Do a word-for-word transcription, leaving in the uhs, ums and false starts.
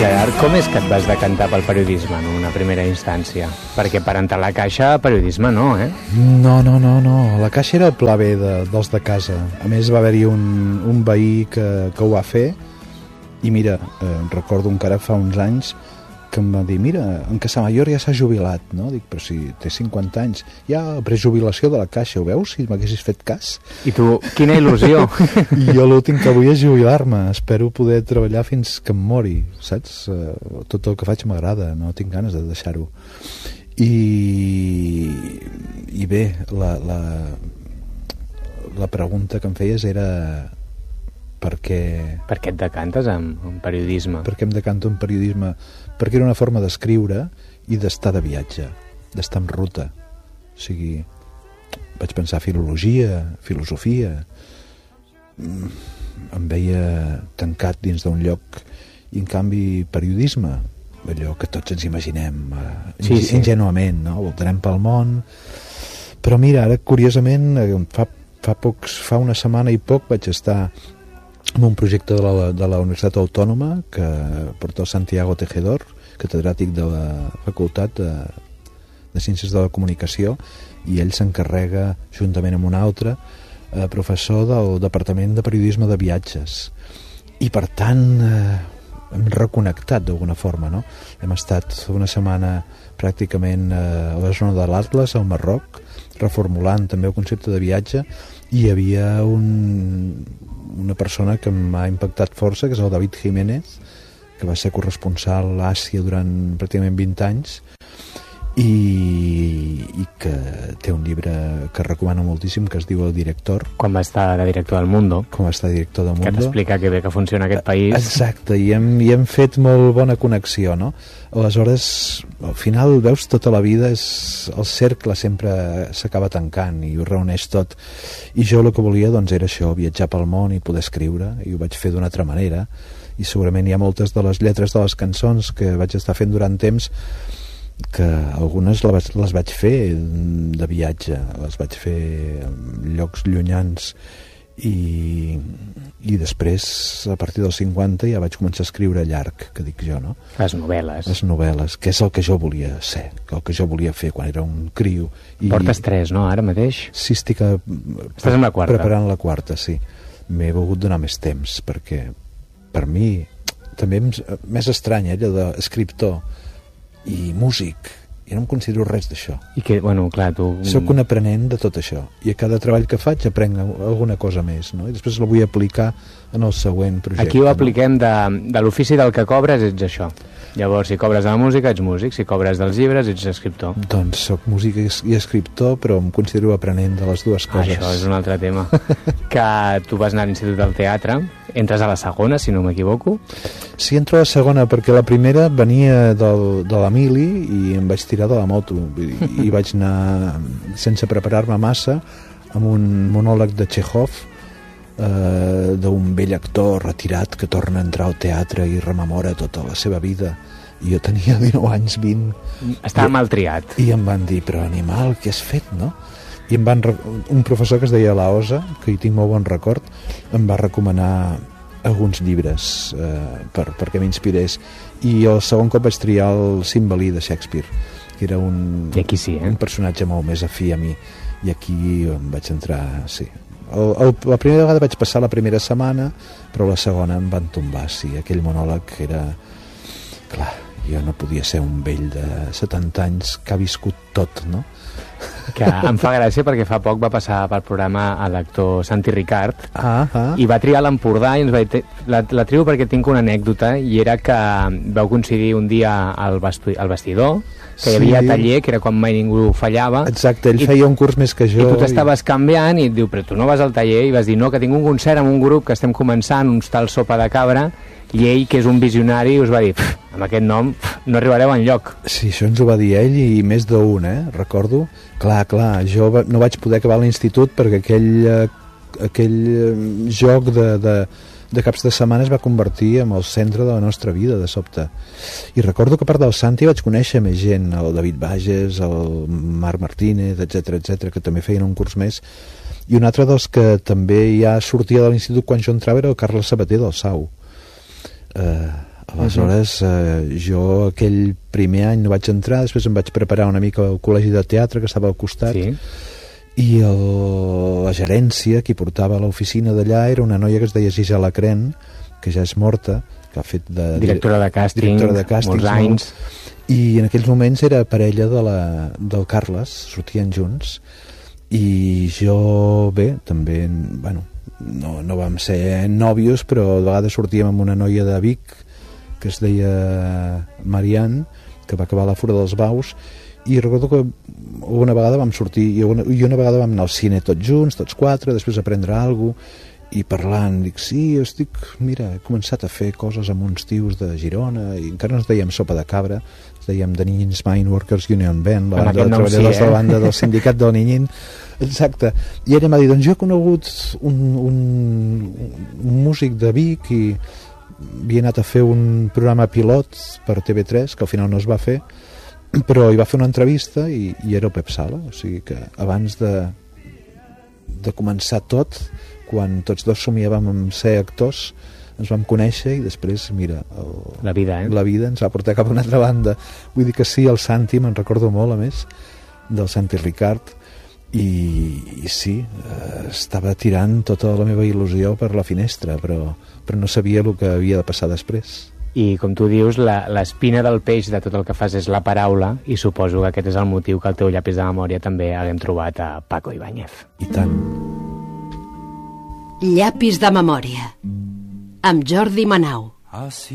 Gerard, com és que et vas decantar pel periodisme en una primera instància? Perquè per entrar a la Caixa, periodisme no, eh? No, no, no, no. La Caixa era el pla B de, dels de casa. A més, va haver-hi un, un veí que, que ho va fer i mira, eh, recordo encara fa uns anys que em va dir, mira, en Casamayor ja s'ha jubilat, no? Dic, però si té cinquanta anys, ja prejubilació de la Caixa, ho veus? Si m'haguessis fet cas. I tu, quina il·lusió! I jo l'últim que vull és jubilar-me, espero poder treballar fins que em mori, saps? Uh, tot el que faig m'agrada, no tinc ganes de deixar-ho. I, i bé, la, la, la pregunta que em feies era per què... Per què et decantes en, en periodisme? Per què em decanto en periodisme? Perquè era una forma d'escriure i d'estar de viatge, d'estar en ruta. O sigui, vaig pensar filologia, filosofia, em veia tancat dins d'un lloc, i en canvi periodisme, allò que tots ens imaginem, eh, sí, sí. ingenuament, no? Voltarem pel món. Però mira, ara curiosament, fa, fa, pocs, fa una setmana i poc vaig estar en un projecte de la, de la Universitat Autònoma que porta el Santiago Tejedor, catedràtic de la Facultat de, de Ciències de la Comunicació, i ell s'encarrega, juntament amb un altre, eh, professor del Departament de Periodisme de Viatges. I per tant eh, hem reconnectat d'alguna forma, no? Hem estat una setmana pràcticament eh, a la zona de l'Atles, al Marroc, reformulant també el concepte de viatge, i hi havia un, una persona que m'ha impactat força, que és el David Jiménez, que va ser corresponsal a Àsia durant pràcticament vint anys, i, i que té un llibre que recomano moltíssim, que es diu El Director. Quan va estar de director del Mundo. Quan va estar director del Mundo. Que t'explica que bé que funciona aquest país. Exacte, i hem, i hem fet molt bona connexió, no? Aleshores, al final, veus, tota la vida és, el cercle sempre s'acaba tancant i ho reuneix tot. I jo el que volia, doncs, era això, viatjar pel món i poder escriure, i ho vaig fer d'una altra manera. I segurament hi ha moltes de les lletres de les cançons que vaig estar fent durant temps que algunes les vaig fer de viatge, les vaig fer en llocs llunyans, i, i després a partir dels cinquanta ja vaig començar a escriure llarg, que dic jo, no? Les novel·les. Les novel·les, que és el que jo volia ser, el que jo volia fer quan era un criu. I portes tres, no, ara mateix? Sí, estic a, Estàs amb la quarta. Preparant la quarta, sí. M'he volgut donar més temps, perquè per mi també m'és estrany, eh, allò d'escriptor i músic, i no em considero res d'això. I que, bueno, clar, tu... Soc un aprenent de tot això, i a cada treball que faig aprenc alguna cosa més, no? I després la vull aplicar en el següent projecte. Aquí ho apliquem, no? de, de l'ofici del que cobres, ets això. Llavors, si cobres de la música, ets músic, si cobres dels llibres, ets escriptor. Doncs soc músic i escriptor, però em considero aprenent de les dues coses. Això és un altre tema. Que tu vas anar a l'Institut del Teatre, entres a la segona, si no m'equivoco. Sí, entro a la segona, perquè la primera venia del, de l'Emili i em vaig tirar de la moto, i, i vaig anar sense preparar-me massa amb un monòleg de Chekhov, eh, d'un vell actor retirat que torna a entrar al teatre i rememora tota la seva vida. I jo tenia dinou anys, vint. Estava mal triat. I em van dir, però animal, què has fet, no? I em van, un professor que es deia Laosa, que hi tinc molt bon record, em va recomanar alguns llibres eh, per, perquè m'inspirés. I el segon cop vaig triar el Cymbeline de Shakespeare, que era un, I aquí sí, eh? un personatge molt més afí a mi. I aquí em vaig entrar, sí. El, el, la primera vegada vaig passar la primera setmana, però la segona em van tombar, sí. Aquell monòleg era... Clar, jo no podia ser un vell de setanta anys que ha viscut tot, no? Que em fa gràcia perquè fa poc va passar pel programa a l'actor Santi Ricard, ah, ah. i va triar l'Empordà, i ens va dir, la, la trio perquè tinc una anècdota, i era que vau coincidir un dia al, vestu, al vestidor, que sí. Hi havia taller, que era quan mai ningú fallava. Exacte, ell i, feia un curs més que jo. I tu t'estaves i... canviant i et diu, però tu no vas al taller? I vas dir, no, que tinc un concert amb un grup que estem començant, uns tal Sopa de Cabra, i ell, que és un visionari, us va dir, amb aquest nom no arribareu enlloc. Sí, això ens ho va dir ell, i més d'un, eh? Recordo. Clar, clar, jo no vaig poder acabar l'institut perquè aquell, aquell joc de, de, de caps de setmana es va convertir en el centre de la nostra vida, de sobte. I recordo que a part del Santi vaig conèixer més gent, el David Bages, el Marc Martínez, etcètera, etcètera, que també feien un curs més. I un altre dels que també ja sortia de l'institut quan jo entrava era el Carles Sabater del Sau. Eh, Aleshores, eh, jo aquell primer any no vaig entrar, després em vaig preparar una mica al col·legi de teatre que estava al costat, Sí. i el, la gerència, qui portava a l'oficina d'allà, era una noia que es deia Gisela Cren, que ja és morta, que ha fet de... Directora de càsting, directora de càstings, molts anys. No? I en aquells moments era parella de la, del Carles, sortien junts, i jo, bé, també, bueno, no, no vam ser nòvios, però de vegades sortíem amb una noia de Vic, que es deia Marianne, que va acabar a la Fura dels Baus, i recordo que una vegada vam sortir, i una, i una vegada vam anar al cine tots junts, tots quatre, després a prendre alguna cosa, i parlant, dic, sí, estic, mira, he començat a fer coses amb uns tios de Girona, i encara no ens dèiem Sopa de Cabra, ens dèiem The Ninyins Mine Workers Union Band, la banda de treballadors sí, eh? de la banda del sindicat del Ninyin, exacte, i ella m'ha dit, doncs jo he conegut un, un, un músic de Vic i havia anat a fer un programa pilot per T V tres, que al final no es va fer, però hi va fer una entrevista i, i era el Pep Sala, o sigui que abans de, de començar tot, quan tots dos somiàvem en ser actors, ens vam conèixer i després, mira, el, la vida, eh? la vida ens va portar cap a una altra banda. Vull dir que sí, el Santi, me'n recordo molt, a més, del Santi Ricard, i, i sí, eh, estava tirant tota la meva il·lusió per la finestra, però, però no sabia el que havia de passar després. I com tu dius, l'espina del peix de tot el que fas és la paraula, i suposo que aquest és el motiu que al teu llapis de memòria també haguem trobat a Paco Ibáñez. I tant. Llapis de memòria amb Jordi Manau.